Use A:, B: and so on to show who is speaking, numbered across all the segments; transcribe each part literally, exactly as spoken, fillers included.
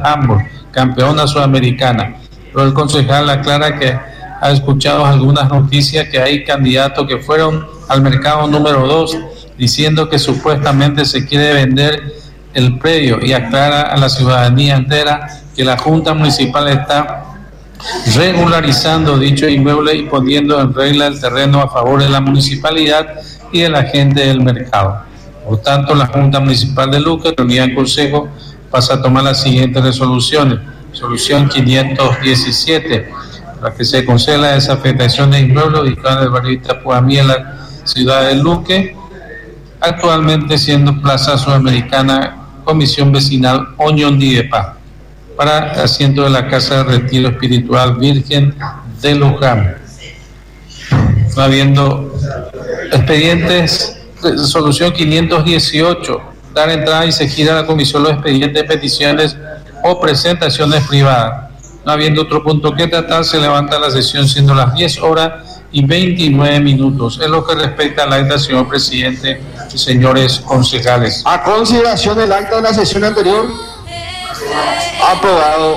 A: handball, campeona sudamericana. Pero el concejal aclara que ha escuchado algunas noticias que hay candidatos que fueron al mercado número dos diciendo que supuestamente se quiere vender el predio, y aclara a la ciudadanía entera que la Junta Municipal está regularizando dicho inmueble y poniendo en regla el terreno a favor de la municipalidad y de la gente del mercado. Por tanto, la Junta Municipal de Luque, reunida en consejo, pasa a tomar las siguientes resoluciones. Resolución quinientos diecisiete, para que se conceda la desafectación de inmuebles ubicados en el barrio Itapuamí, en la ciudad de Luque, actualmente siendo Plaza Sudamericana, Comisión Vecinal Oñondidepa, para asiento de la Casa de Retiro Espiritual Virgen de Luján. No habiendo expedientes, resolución quinientos dieciocho, dar entrada y seguir a la comisión los expedientes de peticiones o presentaciones privadas. No habiendo otro punto que tratar, se levanta la sesión siendo las diez horas y veintinueve minutos. En lo que respecta al acta, señor presidente y señores concejales.
B: A consideración del acta de la sesión anterior, aprobado.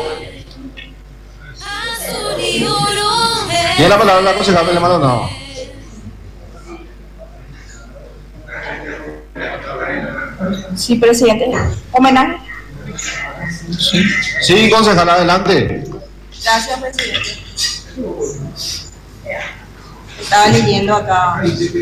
B: Tiene la palabra la concejal Belén Maldonado.
C: Sí, presidente. ¿Homenaje?
A: Sí.
B: Sí, concejal, adelante.
C: Gracias, presidente. Estaba leyendo acá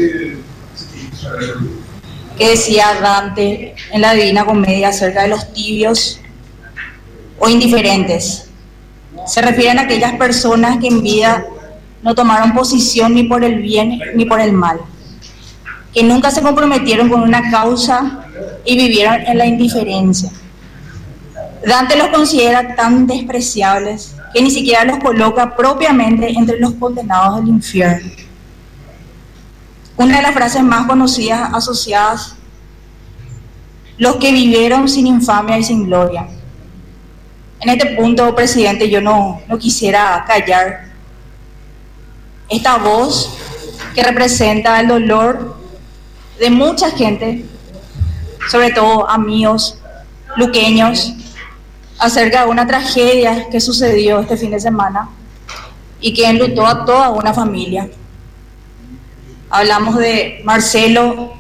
C: que decía Dante en la Divina Comedia acerca de los tibios o indiferentes. Se refieren a aquellas personas que en vida no tomaron posición ni por el bien ni por el mal, que nunca se comprometieron con una causa y vivieron en la indiferencia. Dante los considera tan despreciables que ni siquiera los coloca propiamente entre los condenados del infierno. Una de las frases más conocidas asociadas: los que vivieron sin infamia y sin gloria. En este punto, presidente, yo no, no quisiera callar esta voz que representa el dolor de mucha gente, sobre todo amigos luqueños, acerca de una tragedia que sucedió este fin de semana y que enlutó a toda una familia. Hablamos de Marcelo,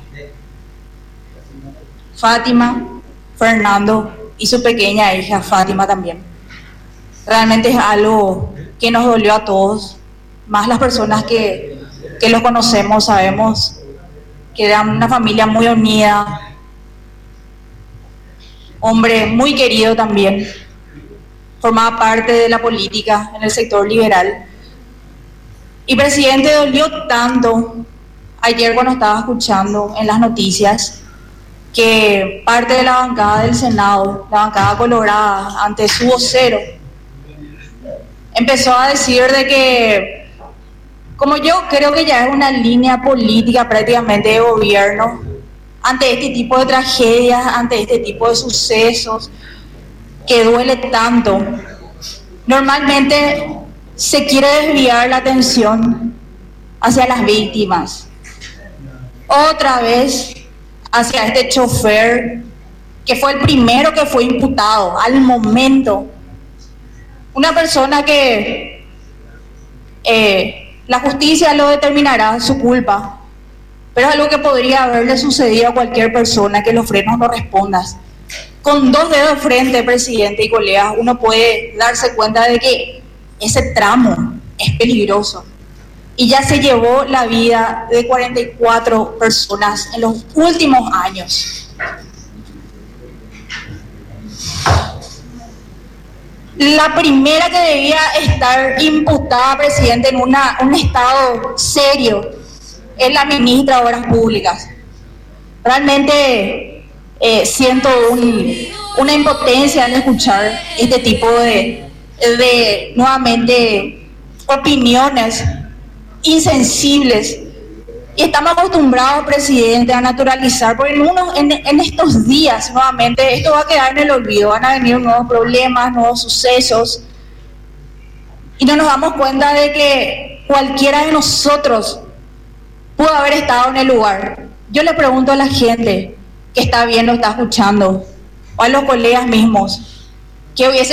C: Fátima, Fernando y su pequeña hija Fátima también. Realmente es algo que nos dolió a todos, más las personas que, que los conocemos, sabemos que eran una familia muy unida, hombre muy querido también, formaba parte de la política en el sector liberal. Y presidente, dolió tanto ayer cuando estaba escuchando en las noticias que parte de la bancada del Senado, la bancada colorada, ante su vocero, empezó a decir de que, como yo creo que ya es una línea política prácticamente de gobierno, ante este tipo de tragedias, ante este tipo de sucesos que duele tanto, normalmente se quiere desviar la atención hacia las víctimas, otra vez hacia este chofer que fue el primero que fue imputado al momento, una persona que eh, la justicia lo determinará su culpa, pero es algo que podría haberle sucedido a cualquier persona que los frenos no respondan. Con dos dedos de frente, presidente y colegas, uno puede darse cuenta de que ese tramo es peligroso. Y ya se llevó la vida de cuarenta y cuatro personas en los últimos años. La primera que debía estar imputada, presidente, en una, un estado serio, es la ministra de Obras Públicas. Realmente eh, siento un, una impotencia al escuchar este tipo de, de, nuevamente, opiniones insensibles. Y estamos acostumbrados, presidente, a naturalizar, porque en, uno, en, en estos días, nuevamente, esto va a quedar en el olvido, van a venir nuevos problemas, nuevos sucesos, y no nos damos cuenta de que cualquiera de nosotros pudo haber estado en el lugar. Yo le pregunto a la gente que está viendo, está escuchando, o a los colegas mismos, ¿qué hubiese